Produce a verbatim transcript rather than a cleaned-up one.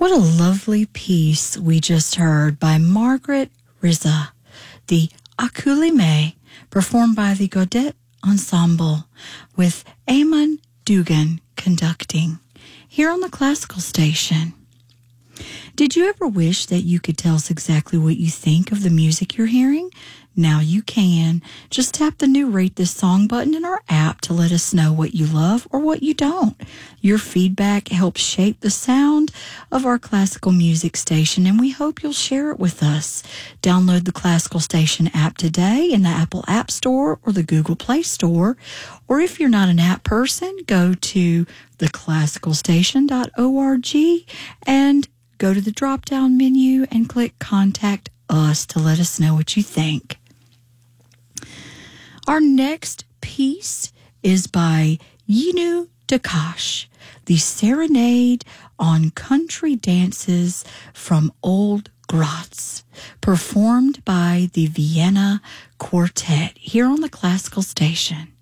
What a lovely piece we just heard by Margaret Rizza, the Akulime, performed by the Godet Ensemble, with Eamon Dugan conducting, here on the Classical Station. Did you ever wish that you could tell us exactly what you think of the music you're hearing? Now you can. Just tap the new Rate This Song button in our app to let us know what you love or what you don't. Your feedback helps shape the sound of our classical music station, and we hope you'll share it with us. Download the Classical Station app today in the Apple App Store or the Google Play Store. Or if you're not an app person, go to the classical station dot org and go to the drop-down menu and click Contact Us to let us know what you think. Our next piece is by Yinu Dakash, the Serenade on Country Dances from Old Graz, performed by the Vienna Quartet, here on the Classical Station.